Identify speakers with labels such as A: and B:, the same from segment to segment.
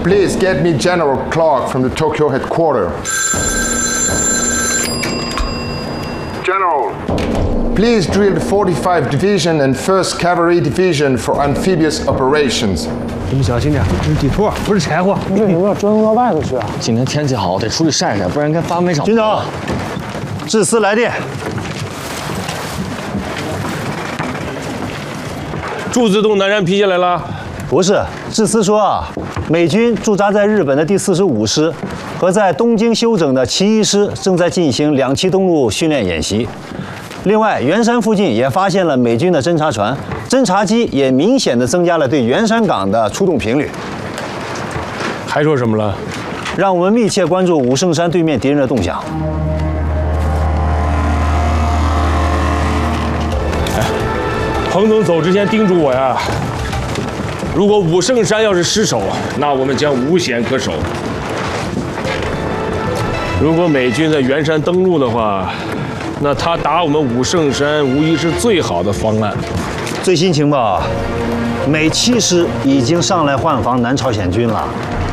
A: Please get me General Clark from the Tokyo headquarters. General, please drill the 45 Division and 1st Cavalry Division for amphibious operations.
B: 你们小心点，这是地拖，不是柴火。
C: 为什么要折腾到外头去啊？
D: 今天天气好，得出去晒晒，不然跟发霉场。
C: 军长，致司来电。
E: 驻自动南山批下来了。
C: 不是，致司说啊，美军驻扎在日本的第45师和在东京休整的其1师正在进行2栖登陆训练演习。另外，圆山附近也发现了美军的侦察船，侦察机也明显的增加了对圆山港的出动频率。
E: 还说什么了？
C: 让我们密切关注武圣山对面敌人的动向。
E: 彭总走之前叮嘱我呀，如果武圣山要是失守，那我们将无险可守。如果美军在圆山登陆的话，那他打我们武圣山无疑是最好的方案。
C: 最新情报，美7师已经上来换防南朝鲜军了。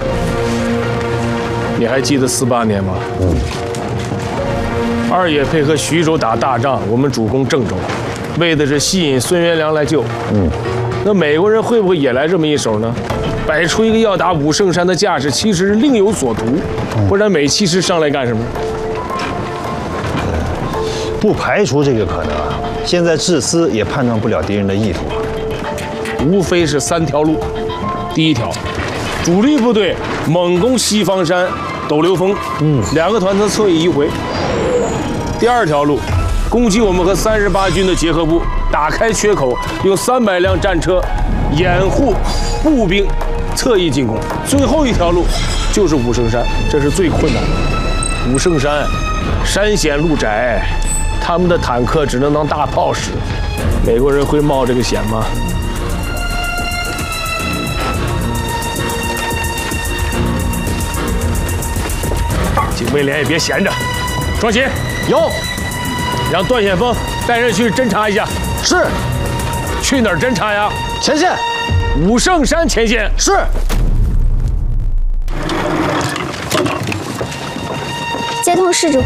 E: 你还记得48年吗？二野配合徐州打大仗，我们主攻郑州，为的是吸引孙元良来救。那美国人会不会也来这么一手呢？摆出一个要打武圣山的架势，其实是另有所图。不然美7师上来干什么？
C: 不排除这个可能啊。现在致司也判断不了敌人的意图，
E: 无非是3条路。第一条，主力部队猛攻西方山、斗流峰，2个团侧侧翼迂回。第二条路，攻击我们和38军的结合部，打开缺口，用300辆战车掩护步兵侧翼进攻。最后一条路就是武圣山，这是最困难的。武圣山山险路窄，他们的坦克只能当大炮使，美国人会冒这个险吗？警卫连也别闲着，双喜
D: 有，
E: 让段显峰带人去侦查一下。
D: 是。
E: 去哪儿侦查呀？
D: 前线。
E: 武圣山前线。
D: 是。
F: 接通市指挥。